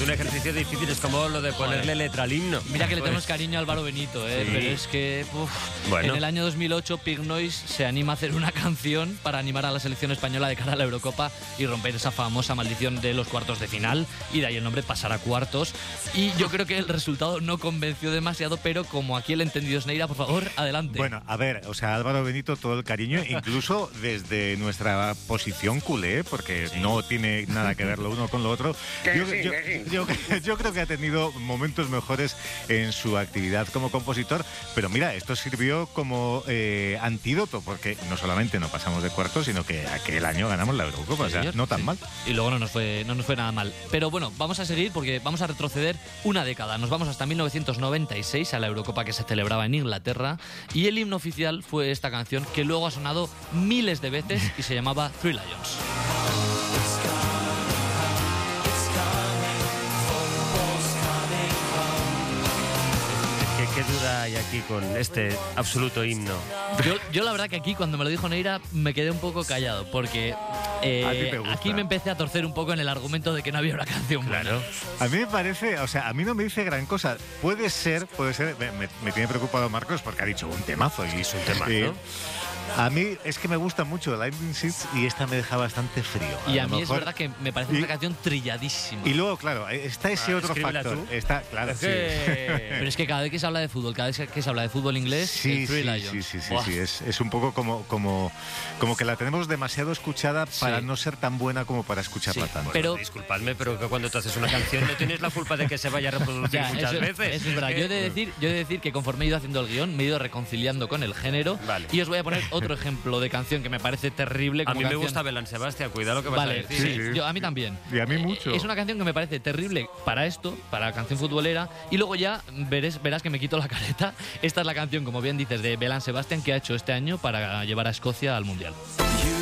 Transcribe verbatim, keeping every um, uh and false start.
un ejercicio difícil, es como lo de ponerle Joder. letra al himno. Mira que le Pues, tenemos cariño a Álvaro Benito, ¿eh? Sí. Pero es que uf, Bueno. en el año dos mil ocho Pig Noise se anima a hacer una canción para animar a la selección española de cara a la Eurocopa y romper esa famosa maldición de los cuartos de final, y de ahí el nombre pasar a cuartos. Y yo creo que el resultado no convenció demasiado, pero como aquí el entendido es Neira, por favor, adelante. Bueno, a ver, o sea, Álvaro Benito, todo el cariño, incluso desde nuestra posición culé, porque no tiene nada que ver lo uno con lo otro. Que Yo, sí, yo- que sí. yo- yo creo que ha tenido momentos mejores en su actividad como compositor, pero mira, esto sirvió como eh, antídoto, porque no solamente no pasamos de cuartos, sino que aquel año ganamos la Eurocopa, o sea, Señor, no tan sí. mal. Y luego no nos fue no nos fue nada mal. Pero bueno, vamos a seguir porque vamos a retroceder una década. Nos vamos hasta mil novecientos noventa y seis, a la Eurocopa que se celebraba en Inglaterra, y el himno oficial fue esta canción que luego ha sonado miles de veces y se llamaba Three Lions. ¿Qué, qué duda hay aquí con este absoluto himno? Yo, yo la verdad que aquí cuando me lo dijo Neira me quedé un poco callado porque eh, A ti te gusta. aquí me empecé a torcer un poco en el argumento de que no había una canción buena. Claro. A mí me parece, o sea, a mí no me dice gran cosa. Puede ser, puede ser, me, me- me tiene preocupado Marcos porque ha dicho un temazo. Y Es un temazo. eh, a mí es que me gusta mucho Lightning Seeds y esta me deja bastante frío. Y lo a mí es mejor- verdad que me parece Y- una canción trilladísima. Y luego, claro, está ese Ah, otro escríbela factor. tú. Está, claro, Es sí. que- Pero es que cada vez que se habla de fútbol, cada vez que se habla de fútbol inglés, Sí, el Three sí, Lions. sí, sí, sí, Buah. sí, Es, es un poco como, como, como que la tenemos demasiado escuchada para Sí. no ser tan buena como para escucharla Sí, tanto. pero- Disculpadme, pero que cuando tú haces una canción no tienes la culpa de que se vaya a reproducir Ya, muchas eso, veces. eso es verdad. Yo he, de decir, yo he de decir que conforme he ido haciendo el guión, me he ido reconciliando con el género. Vale. Y os voy a poner otro ejemplo de canción que me parece terrible. A Como mí me canción- gusta Belán Sebastián, cuidado lo que vas Vale, a decir. sí, Sí, sí. yo- a mí también. Y a mí Eh, mucho. Es una canción que me parece terrible para esto, para la canción futbolera, y luego ya verás, verás que me quito la careta. Esta es la canción, como bien dices, de Belán Sebastián que ha hecho este año para llevar a Escocia al Mundial. You